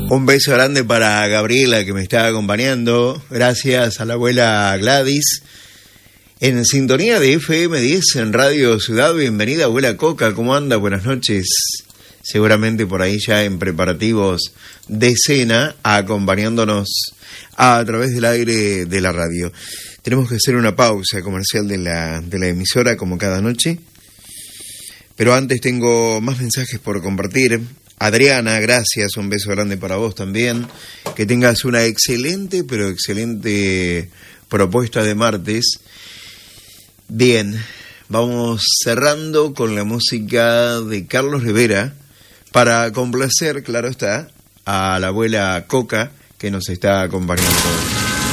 Un beso grande para Gabriela, que me está acompañando. Gracias a la abuela Gladys. En sintonía de FM10 en Radio Ciudad. Bienvenida, abuela Coca. ¿Cómo anda? Buenas noches. Seguramente por ahí ya en preparativos de cena, acompañándonos a través del aire de la radio. Tenemos que hacer una pausa comercial de la emisora, como cada noche. Pero antes tengo más mensajes por compartir. Adriana, gracias, un beso grande para vos también. Que tengas una excelente, pero excelente propuesta de martes. Bien, vamos cerrando con la música de Carlos Rivera para complacer, claro está, a la abuela Coca, que nos está acompañando.